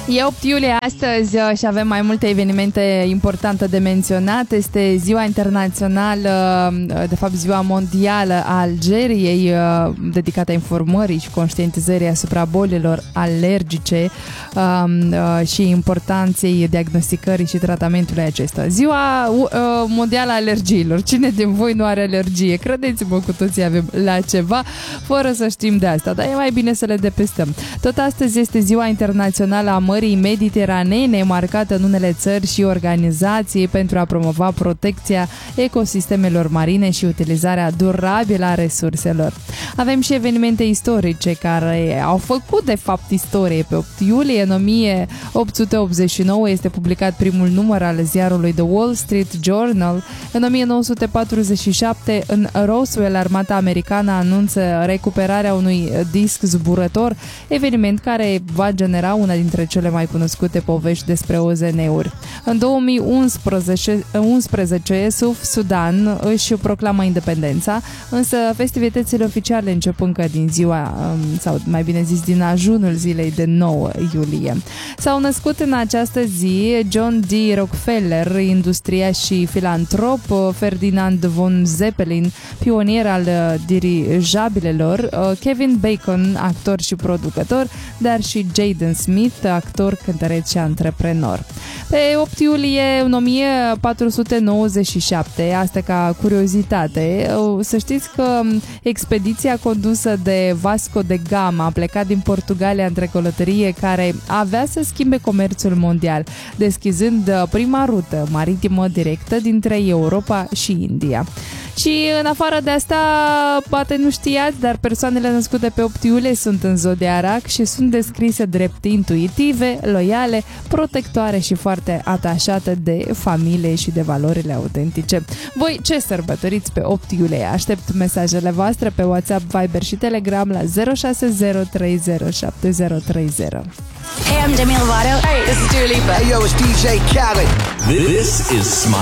E 8 iulie astăzi și avem mai multe evenimente importante de menționat. Este ziua internațională, de fapt ziua mondială a Algeriei, dedicată informării și conștientizării asupra bolilor alergice și importanței diagnosticării și tratamentului acestora. Ziua mondială a alergiilor. Cine din voi nu are alergie? Credeți-mă, cu toții avem la ceva, fără să știm de asta, dar e mai bine să le depistăm. Tot astăzi este ziua internațională a Mării Mediteranene, marcată în unele țări și organizații pentru a promova protecția ecosistemelor marine și utilizarea durabilă a resurselor. Avem și evenimente istorice care au făcut de fapt istorie. Pe 8 iulie, în 1889, este publicat primul număr al ziarului The Wall Street Journal. În 1947, în Roswell, armata americană anunță recuperarea unui disc zburător, eveniment care va genera una dintre cele mai cunoscute povești despre OZN-uri. În 2011, Sudan își proclamă independența, însă festivitățile oficiale încep încă din ziua, sau mai bine zis din ajunul zilei de 9 iulie. S-au născut în această zi John D. Rockefeller, industriaș și filantrop, Ferdinand von Zeppelin, pionier al dirijabilelor, Kevin Bacon, actor și producător, dar și Jaden Smith, actor, cântăreț și antreprenor. Pe 8 iulie în 1497, asta ca curiozitate, să știți că expediția condusă de Vasco de Gama a plecat din Portugalia într-o călătorie care avea să schimbe comerțul mondial, deschizând prima rută maritimă directă dintre Europa și India. Și în afară de asta, poate nu știați, dar persoanele născute pe 8 iulie sunt în zodiac și sunt descrise drept intuitive, loiale, protectoare și foarte atașate de familie și de valorile autentice. Voi ce sărbătoriți pe 8 iulie? Aștept mesajele voastre pe WhatsApp, Viber și Telegram la 0603070030. Hey, I'm Demi Lovato. Hey, this is Dua Lipa. Hey, yo, it's DJ Khaled. This is Smile